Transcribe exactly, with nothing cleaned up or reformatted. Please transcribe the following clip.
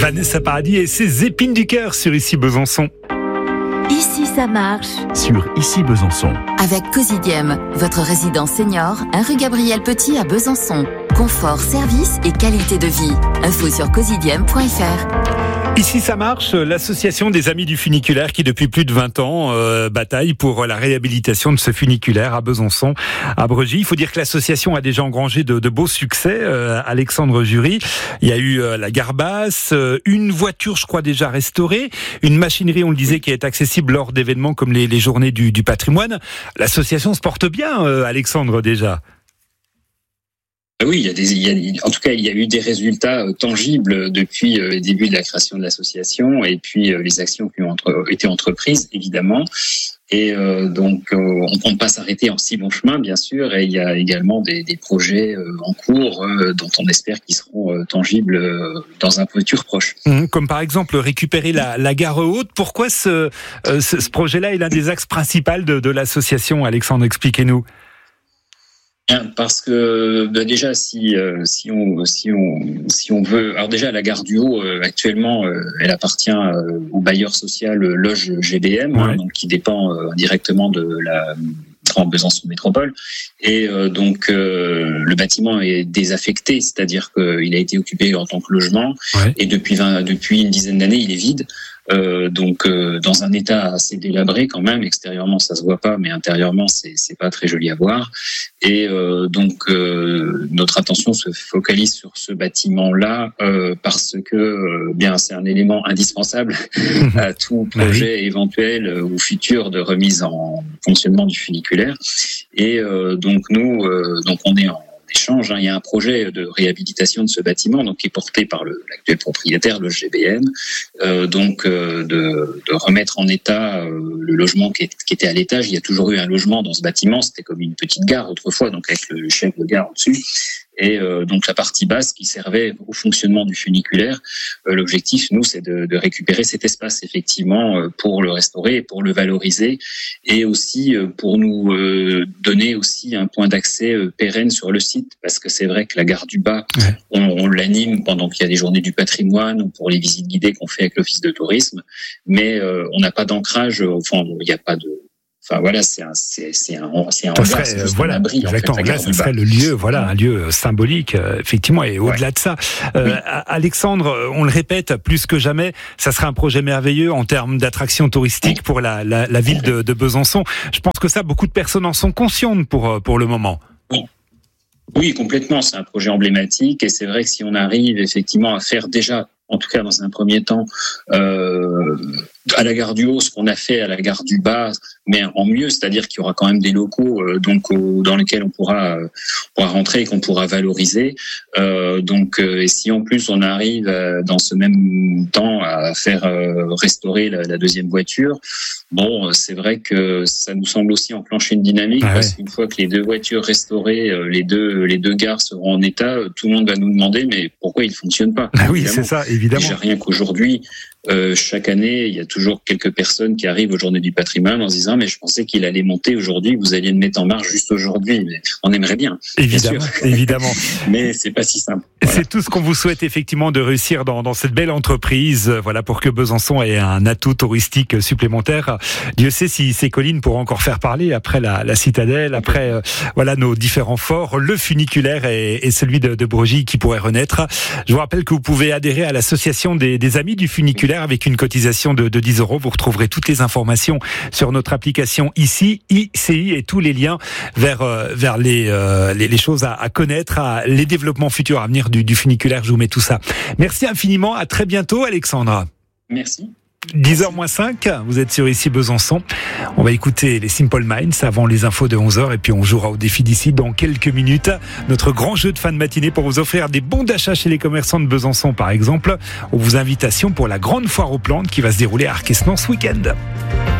Vanessa Paradis et ses épines du cœur sur Ici Besançon. Ici ça marche. Sur Ici Besançon. Avec Cosidiem, votre résidence senior, un rue Gabriel Petit à Besançon. Confort, service et qualité de vie. Info sur cosidiem point f r. Ici ça marche, l'association des Amis du Funiculaire qui depuis plus de vingt ans euh, bataille pour la réhabilitation de ce funiculaire à Besançon, à Bregy. Il faut dire que l'association a déjà engrangé de, de beaux succès. Euh, Alexandre Jury, il y a eu euh, la gare basse, euh, une voiture je crois déjà restaurée, une machinerie on le disait qui est accessible lors d'événements comme les, les journées du, du patrimoine. L'association se porte bien, euh, Alexandre déjà. Oui, il y a des, il y a, en tout cas, il y a eu des résultats tangibles depuis le début de la création de l'association et puis les actions qui ont entre, été entreprises, évidemment. Et euh, donc, euh, on ne compte pas s'arrêter en si bon chemin, bien sûr. Et il y a également des, des projets euh, en cours euh, dont on espère qu'ils seront euh, tangibles euh, dans un futur proche. Mmh, comme par exemple récupérer la, la gare haute. Pourquoi ce, euh, ce, ce projet-là est l'un des axes principaux de, de l'association, Alexandre, expliquez-nous. Parce que bah déjà si euh, si on si on si on veut alors déjà la gare du Haut euh, actuellement euh, elle appartient euh, au bailleur social euh, Loge G B M, ouais. hein, donc qui dépend euh, directement de la en Besançon Métropole et euh, donc euh, le bâtiment est désaffecté, c'est-à-dire qu'il a été occupé en tant que logement ouais. et depuis vingt, depuis une dizaine d'années il est vide. Euh, donc euh, dans un état assez délabré quand même, extérieurement ça se voit pas, mais intérieurement c'est c'est pas très joli à voir. Et euh, donc euh, notre attention se focalise sur ce bâtiment-là euh, parce que euh, bien c'est un élément indispensable à tout projet oui. éventuel euh, ou futur de remise en fonctionnement du funiculaire. Et euh, donc nous, euh, donc on est en échange. Hein. Il y a un projet de réhabilitation de ce bâtiment, donc qui est porté par le, l'actuel propriétaire, le G B M, euh, donc euh, de, de remettre en état euh, le logement qui, est, qui était à l'étage. Il y a toujours eu un logement dans ce bâtiment. C'était comme une petite gare autrefois, donc avec le chef de gare au-dessus. Et euh, donc la partie basse qui servait au fonctionnement du funiculaire. Euh, l'objectif, nous, c'est de, de récupérer cet espace effectivement euh, pour le restaurer et pour le valoriser, et aussi euh, pour nous euh, donner aussi un point d'accès euh, pérenne sur le site, parce que c'est vrai que la gare du Bas, ouais. on, on l'anime pendant qu'il y a des journées du patrimoine ou pour les visites guidées qu'on fait avec l'office de tourisme, mais euh, on n'a pas d'ancrage. Enfin, il n'y a pas de Enfin voilà, c'est un, c'est, c'est un, c'est un hangar, serait, c'est juste voilà, un abri. Exactement. En fait, là, ça serait le lieu, voilà, un lieu symbolique, euh, effectivement. Et au-delà ouais. de ça, euh, oui. Alexandre, on le répète plus que jamais, ça serait un projet merveilleux en termes d'attraction touristique pour la, la, la ville de, de Besançon. Je pense que ça, beaucoup de personnes en sont conscientes pour pour le moment. Oui. Oui, complètement. C'est un projet emblématique, et c'est vrai que si on arrive effectivement à faire déjà, en tout cas dans un premier temps, euh, à la gare du Haut, ce qu'on a fait à la gare du Bas, mais en mieux, c'est-à-dire qu'il y aura quand même des locaux euh, donc au, dans lesquels on pourra, euh, on pourra rentrer et qu'on pourra valoriser. Euh, donc, euh, et si en plus on arrive euh, dans ce même temps à faire euh, restaurer la, la deuxième voiture, bon, c'est vrai que ça nous semble aussi enclencher une dynamique, ah parce ouais. qu'une fois que les deux voitures restaurées, euh, les deux les deux gares seront en état, tout le monde va nous demander mais pourquoi ils ne fonctionnent pas. Ah oui, c'est ça, évidemment. Déjà rien qu'aujourd'hui. Euh, chaque année, il y a toujours quelques personnes qui arrivent aux Journées du patrimoine en se disant mais je pensais qu'il allait monter aujourd'hui, vous alliez le mettre en marche juste aujourd'hui. Mais on aimerait bien, évidemment, bien sûr. évidemment. Mais c'est pas si simple. Voilà. C'est tout ce qu'on vous souhaite effectivement de réussir dans, dans cette belle entreprise, voilà, pour que Besançon ait un atout touristique supplémentaire. Dieu sait si ces collines pourront encore faire parler après la, la citadelle, après euh, voilà nos différents forts, le funiculaire et, et celui de, de Bregy qui pourrait renaître. Je vous rappelle que vous pouvez adhérer à l'association des, des Amis du Funiculaire avec une cotisation de, de dix euros. Vous retrouverez toutes les informations sur notre application ici, I C I, et tous les liens vers euh, vers les, euh, les les choses à, à connaître, à, les développements futurs à venir du, du funiculaire. Je vous mets tout ça. Merci infiniment. À très bientôt, Alexandra. Merci. dix heures moins cinq, vous êtes sur Ici Besançon. On va écouter les Simple Minds avant les infos de onze heures, et puis on jouera au défi d'ici dans quelques minutes. Notre grand jeu de fin de matinée pour vous offrir des bons d'achat chez les commerçants de Besançon, par exemple. On vous invitation pour la grande foire aux plantes qui va se dérouler à Arquesnan ce week-end.